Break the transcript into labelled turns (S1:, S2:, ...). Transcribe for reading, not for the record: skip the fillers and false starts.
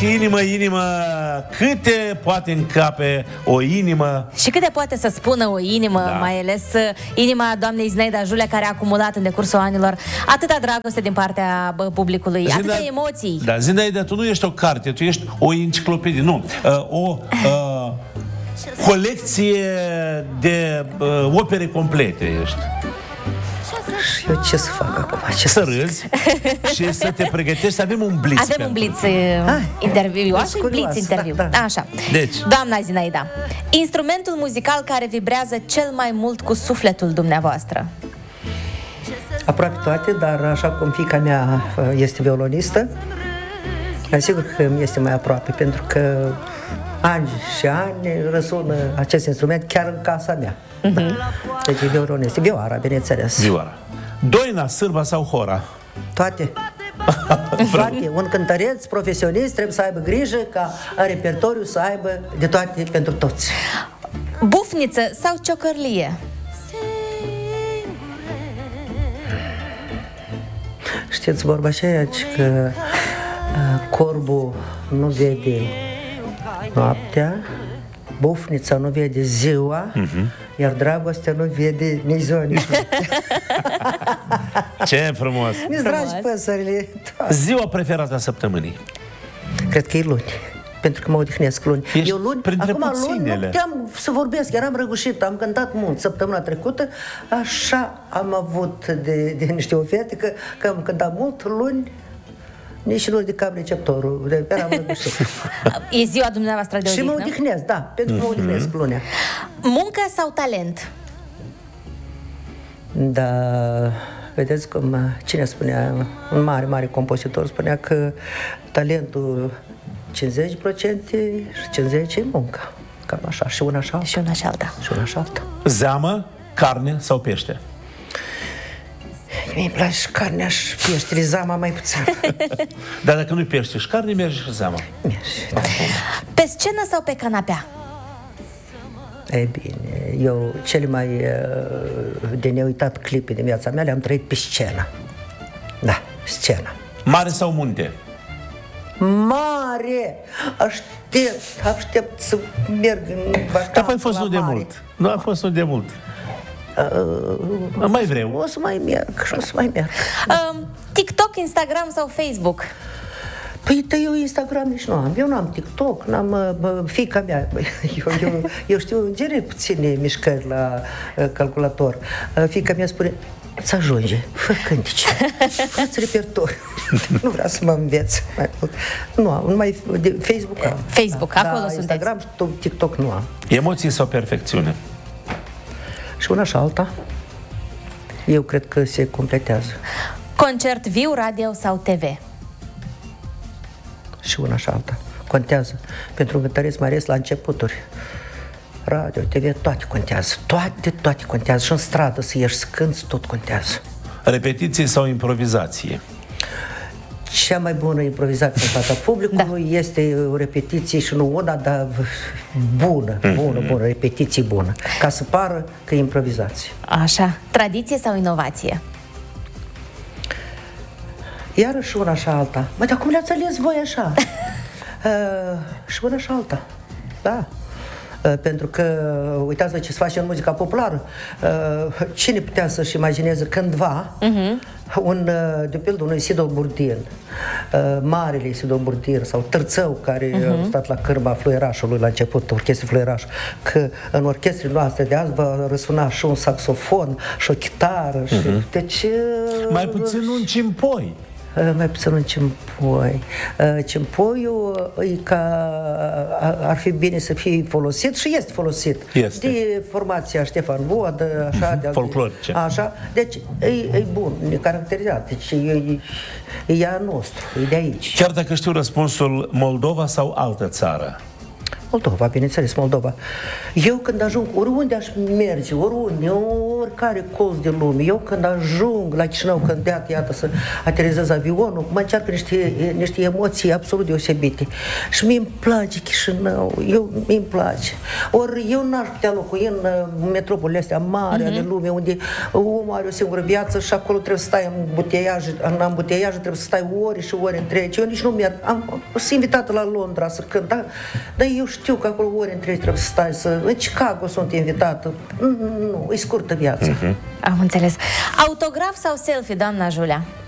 S1: inimă, câte poate încape o inimă.
S2: Și câte poate să spună o inimă,
S1: Da.
S2: mai ales inima doamnei Zinaida Julia, care a acumulat în decursul anilor atâta dragoste din partea publicului, atâta emoții.
S1: Da, Zinaida, tu nu ești o carte, tu ești o enciclopedie, nu, o colecție de opere complete ești.
S3: Și eu ce să fac acum?
S1: Să râzi și să te pregătești, să avem un blitz.
S2: Avem un blitz interviu. Așa, un blitz interviu.
S3: Da.
S2: Așa.
S1: Deci.
S2: Doamna Zinaida, instrumentul muzical care vibrează cel mai mult cu sufletul dumneavoastră?
S3: Aproape toate, dar așa cum fiica mea este violonistă, sigur că îmi este mai aproape, pentru că ani și ani răsună acest instrument chiar în casa mea. Deci e violonist, e vioara, bineînțeles.
S1: Vioara. Doina, sârba sau hora?
S3: Toate. Toate. Un cântăreț profesionist trebuie să aibă grijă ca în repertoriu să aibă de toate pentru toți.
S2: Bufniță sau ciocărlie?
S3: Știți vorba aceea că corbul nu vede noaptea, bufnița nu vede ziua, iar dragostea nu vede nici ziua, nici noaptea.
S1: Ce frumos!
S3: Mi-s dragi păsările.
S1: Ziua preferată a săptămânii?
S3: Cred că e luni, pentru că mă odihnesc luni.
S1: Ești
S3: Eu luni,
S1: printre
S3: acum luni
S1: puținele.
S3: nu puteam să vorbesc, eram răgușit, am cântat mult săptămâna trecută, așa am avut de niște oferte, că am cântat mult luni, nici nu ridicam receptorul, eram răgușit.
S2: E ziua dumneavoastră de
S3: Și
S2: odihnă?
S3: mă odihnesc, da, pentru că mă odihnesc lunea.
S2: Muncă sau talent?
S3: Da, vedeți cum, cine spunea, un mare compozitor spunea că talentul 50% și 50% e munca. Cam așa, și una și alta.
S2: Și una și alta.
S3: Și una și alta.
S1: Zeamă, carne sau pește?
S3: Mie îmi place carnea și peștele, zama mai puțin.
S1: Dar dacă nu-i pește și carne, merge și zeama.
S3: Merge, da.
S2: Pe scenă sau pe canapea?
S3: E bine, eu cele mai de neuitat clipe din viața mea le-am trăit pe scenă. Da, scena.
S1: Mare sau munte?
S3: Mare! Aștept să merg în vacanță.
S1: Dar ai fost
S3: la
S1: nu de
S3: mare.
S1: mult. Nu a fost nu de mult. Mai vreau.
S3: O să mai merg.
S2: TikTok, Instagram sau Facebook?
S3: Păi, eu Instagram nici nu am. Eu nu am TikTok, n-am fiica mea. Eu știu în genere puține mișcări la calculator. Fiica mea spune: să ajunge, fă cântice, fă-ți repertoriu. Nu vreau să mă înveț mai mult. Nu am, numai de Facebook am.
S2: Facebook, acolo sunteți.
S3: Instagram și TikTok nu am.
S1: Emoții sau perfecțiune?
S3: Și una și alta, eu cred că se completează.
S2: Concert viu, radio sau TV?
S3: Și una și alta. Contează. Pentru un cântăreț, mai ales la începuturi. Radio, TV, toate contează. Toate contează. Și în stradă să ieși să cânți, tot contează.
S1: Repetiție sau improvizație?
S3: Cea mai bună improvizație în fața publicului este o repetiție și nu una, dar bună, repetiție bună. Ca să pară că e improvizație.
S2: Așa. Tradiție sau inovație?
S3: Iarăși una și alta. Măi, dar cum le-ați ales voi așa? Și una și alta. Da. Pentru că, uitați-vă ce se face în muzica populară. Cine putea să-și imagineze cândva de pildă, un Isidor Burdin, marele Isidor Burdin sau Târțău, care a stat la cârma Fluierașului la început, orchestră Fluieraș, că în orchestrele noastre de azi va răsuna și un saxofon și o chitară și... Deci...
S1: Mai puțin un cimpoi.
S3: Mai puțin un cimpoi. Cimpoiul e ar fi bine să fie folosit și este folosit.
S1: Este.
S3: De formația Ștefan Vodă, așa, de
S1: folclorice.
S3: Așa, deci e bun, e caracterizat, deci e a nostru, e de aici.
S1: Chiar dacă știu răspunsul, Moldova sau altă țară?
S3: Moldova, bineînțeles, Moldova. Eu când ajung, oriunde aș merge, oriunde, oricare colț de lume. Eu când ajung la Chișinău, când iată să aterizez avionul, mă încearcă niște emoții absolut deosebite. Și mie îmi place Chișinău, mi-mi place. Ori eu n-aș putea locui în metropolele astea mari ale lumii, unde omul are o singură viață și acolo trebuie să stai în ambuteiaje trebuie să stai ore și ore întregi. Eu nici nu merg. Sunt invitată la Londra să cânt, dar eu știu că acolo ore întregi trebuie să stai, în Chicago sunt invitată. Nu, e scurtă viața.
S2: Am înțeles. Autograf sau selfie, doamna Julia?